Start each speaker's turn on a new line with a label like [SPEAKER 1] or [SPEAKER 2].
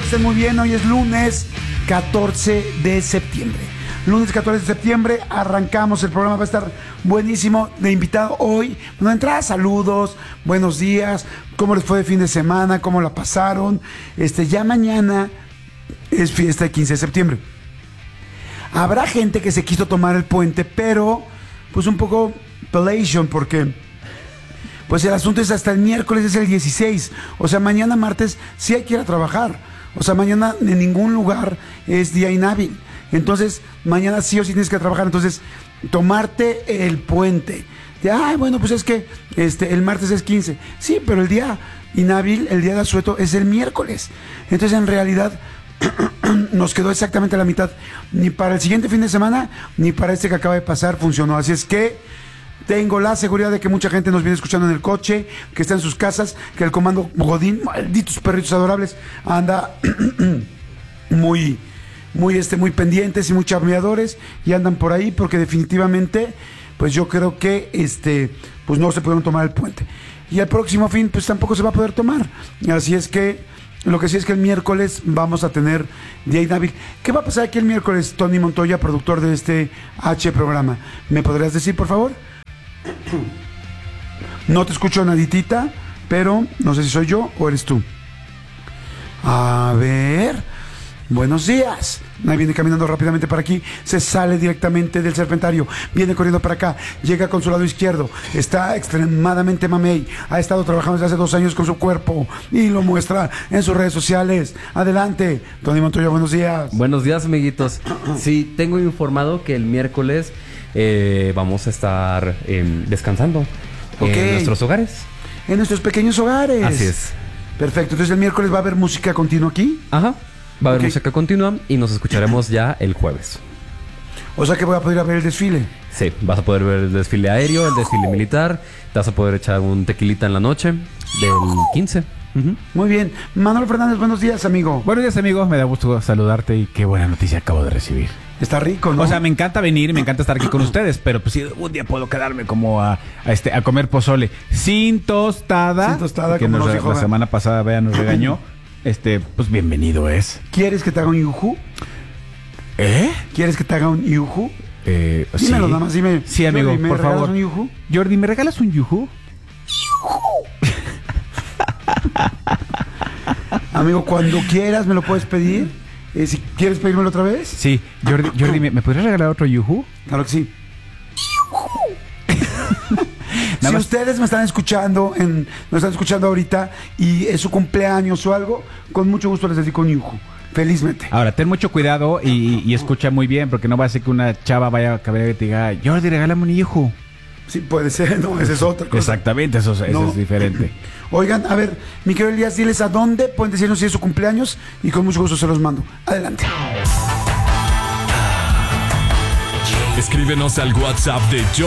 [SPEAKER 1] que estén muy bien. Hoy es lunes 14 de septiembre. Lunes 14 de septiembre arrancamos el programa, va a estar buenísimo. De invitado hoy, de entrada, saludos, buenos días, cómo les fue de fin de semana, cómo la pasaron. Ya mañana es fiesta de 15 de septiembre. Habrá gente que se quiso tomar el puente, pero pues un poco pelation, porque pues el asunto es hasta el miércoles, es el 16. O sea, mañana martes sí hay que ir a trabajar. O sea, mañana en ningún lugar es día inhábil. Entonces, mañana sí o sí tienes que trabajar. Entonces, tomarte el puente. Bueno, pues es que el martes es 15. Sí, pero el día inhábil, el día de asueto, es el miércoles. Entonces, en realidad, nos quedó exactamente la mitad. Ni para el siguiente fin de semana, ni para este que acaba de pasar funcionó. Así es que tengo la seguridad de que mucha gente nos viene escuchando en el coche, que está en sus casas, que el comando Godín, malditos perritos adorables, anda muy pendientes y muy charmeadores, y andan por ahí porque definitivamente pues yo creo que pues no se pudieron tomar el puente, y el próximo fin pues tampoco se va a poder tomar. Así es que lo que sí es que el miércoles vamos a tener día inhábil. ¿Qué va a pasar aquí el miércoles, Tony Montoya, productor de este programa? ¿Me podrías decir, por favor? No te escucho naditita, pero no sé si soy yo o eres tú. A ver, buenos días. Ahí viene caminando rápidamente para aquí, se sale directamente del Serpentario, viene corriendo para acá, llega con su lado izquierdo, está extremadamente mamey, ha estado trabajando desde hace 2 años con su cuerpo y lo muestra en sus redes sociales. Adelante, Tony Montoya, buenos días.
[SPEAKER 2] Buenos días, amiguitos. Sí, tengo informado que el miércoles vamos a estar descansando en nuestros hogares.
[SPEAKER 1] En nuestros pequeños hogares.
[SPEAKER 2] Así es.
[SPEAKER 1] Perfecto, entonces el miércoles va a haber música continua aquí.
[SPEAKER 2] Ajá. Va a haber música continua y nos escucharemos ya el jueves.
[SPEAKER 1] O sea que voy a poder ver el desfile.
[SPEAKER 2] Sí, vas a poder ver el desfile aéreo, el desfile militar. Te vas a poder echar un tequilita en la noche del 15. Uh-huh.
[SPEAKER 1] Muy bien. Manolo Fernández, buenos días, amigo.
[SPEAKER 3] Buenos días, amigo. Me da gusto saludarte y qué buena noticia acabo de recibir.
[SPEAKER 1] Está rico, ¿no?
[SPEAKER 3] O sea, me encanta venir, me encanta estar aquí con ustedes, pero pues si un día puedo quedarme como a comer pozole sin tostada.
[SPEAKER 1] Sin tostada,
[SPEAKER 3] que
[SPEAKER 1] como nos dijo
[SPEAKER 3] la semana pasada Bea nos regañó. Pues bienvenido es.
[SPEAKER 1] ¿Quieres que te haga un yuju? ¿Quieres que te haga un yuju? Dímelo,
[SPEAKER 3] sí.
[SPEAKER 1] nada más, dime.
[SPEAKER 3] Sí, amigo,
[SPEAKER 1] Jordi,
[SPEAKER 3] por favor.
[SPEAKER 1] ¿me regalas un yuju?
[SPEAKER 3] Jordi, ¿me regalas un yuju?
[SPEAKER 1] Amigo, cuando quieras me lo puedes pedir. Si quieres pedírmelo otra vez.
[SPEAKER 3] Sí, Jordi, ¿me podrías regalar otro yuju?
[SPEAKER 1] Claro que sí. Si ustedes me están escuchando ahorita y es su cumpleaños o algo, con mucho gusto les dedico un yuju. Felizmente.
[SPEAKER 3] Ahora, ten mucho cuidado y escucha muy bien, porque no va a ser que una chava vaya a caber y te diga, Jordi, regálame un yuju.
[SPEAKER 1] Sí, puede ser, no, esa es otra cosa.
[SPEAKER 3] Exactamente, eso es diferente.
[SPEAKER 1] Oigan, a ver, mi querido Elías, diles a dónde pueden decirnos si es su cumpleaños y con mucho gusto se los mando. Adelante.
[SPEAKER 4] Escríbenos al WhatsApp de